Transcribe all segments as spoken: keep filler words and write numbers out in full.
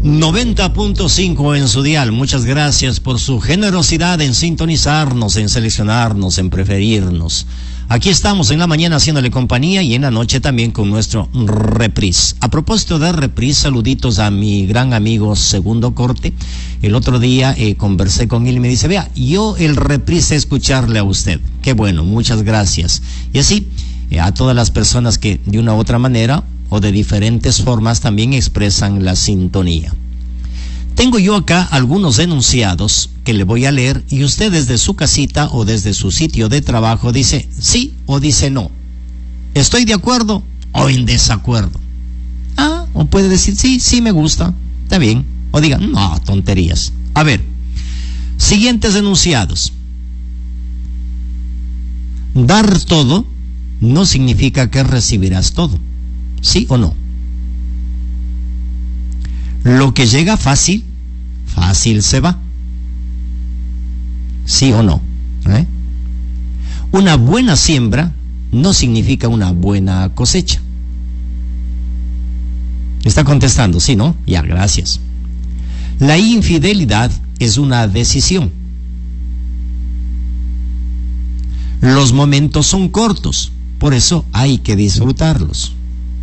noventa punto cinco en su dial. Muchas gracias por su generosidad en sintonizarnos, en seleccionarnos, en preferirnos. Aquí estamos en la mañana haciéndole compañía y en la noche también con nuestro reprise. A propósito de reprise, saluditos a mi gran amigo Segundo Corte. El otro día eh, conversé con él y me dice, vea, yo el reprise escucharle a usted. Qué bueno, muchas gracias. Y así, eh, a todas las personas que de una u otra manera o de diferentes formas también expresan la sintonía. Tengo yo acá algunos enunciados que le voy a leer y usted desde su casita o desde su sitio de trabajo dice sí o dice no. ¿Estoy de acuerdo o en desacuerdo? Ah, o puede decir sí, sí me gusta, está bien. O diga, no, tonterías. A ver, siguientes enunciados. Dar todo no significa que recibirás todo. ¿Sí o no? Lo que llega fácil, fácil se va. ¿Sí o no? ¿Eh? Una buena siembra no significa una buena cosecha. ¿Está contestando? Sí, ¿no? Ya, gracias. La infidelidad es una decisión. Los momentos son cortos, por eso hay que disfrutarlos.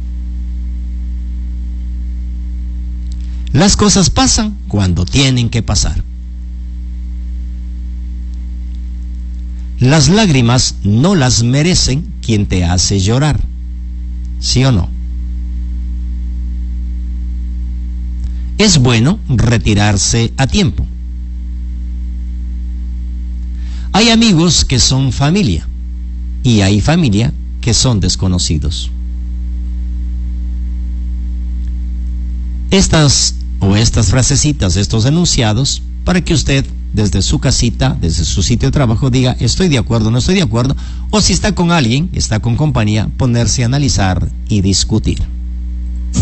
Las cosas pasan cuando tienen que pasar. Las lágrimas no las merecen quien te hace llorar. ¿Sí o no? Es bueno retirarse a tiempo. Hay amigos que son familia y hay familia que son desconocidos. Estas o estas frasecitas, estos enunciados, para que usted desde su casita, desde su sitio de trabajo diga estoy de acuerdo, no estoy de acuerdo, o si está con alguien, está con compañía, ponerse a analizar y discutir.